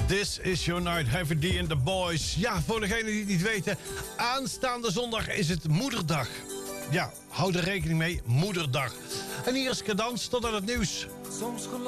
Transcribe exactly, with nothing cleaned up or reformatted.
This is your night, Heavy D and the Boys. Ja, voor degenen die het niet weten, aanstaande zondag is het Moederdag. Ja, hou er rekening mee, Moederdag. En hier is Cadans tot aan het nieuws. Soms